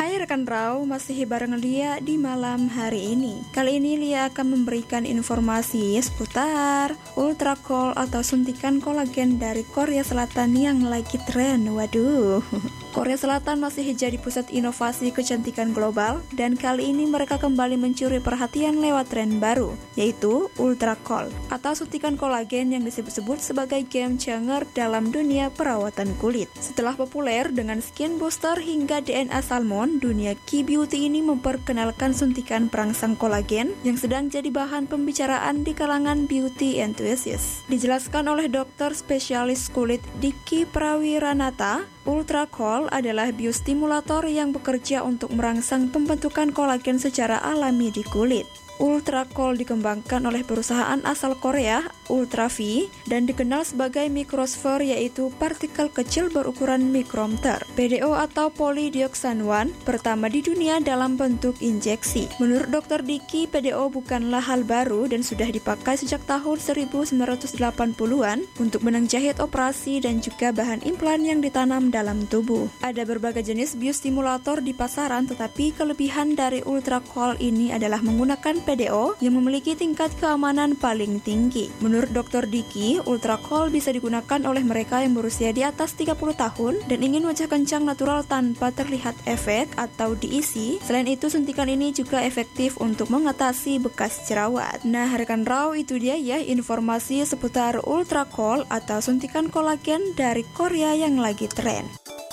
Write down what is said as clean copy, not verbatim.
Hai rekan Rau, masih bareng Lia di malam hari ini. Kali ini Lia akan memberikan informasi seputar Ultra Cold atau suntikan kolagen dari Korea Selatan yang lagi tren. Waduh, Korea Selatan masih jadi pusat inovasi kecantikan global, dan kali ini mereka kembali mencuri perhatian lewat tren baru, yaitu Ultra Cold atau suntikan kolagen yang disebut-sebut sebagai game changer dalam dunia perawatan kulit. Setelah populer dengan skin booster hingga DNA salmon, dunia Key Beauty ini memperkenalkan suntikan perangsang kolagen yang sedang jadi bahan pembicaraan di kalangan beauty enthusiast. Dijelaskan oleh dokter spesialis kulit Diki Prawiranata, Ultra Cold adalah biostimulator yang bekerja untuk merangsang pembentukan kolagen secara alami di kulit. Ultra Cold dikembangkan oleh perusahaan asal Korea, Ultra V, dan dikenal sebagai microsphere, yaitu partikel kecil berukuran mikrometer, PDO atau polydioxan 1, pertama di dunia dalam bentuk injeksi. Menurut Dr. Diki, PDO bukanlah hal baru dan sudah dipakai sejak tahun 1980-an untuk benang jahit operasi dan juga bahan implan yang ditanam dalam tubuh. Ada berbagai jenis biostimulator di pasaran, tetapi kelebihan dari Ultra Cold ini adalah menggunakan PDO yang memiliki tingkat keamanan paling tinggi. Menurut Dr. Diki, Ultra Cold bisa digunakan oleh mereka yang berusia di atas 30 tahun dan ingin wajah kencang natural tanpa terlihat efek atau diisi. Selain itu, suntikan ini juga efektif untuk mengatasi bekas jerawat. Nah, rekan Rau, itu dia ya informasi seputar Ultra Cold atau suntikan kolagen dari Korea yang lagi tren.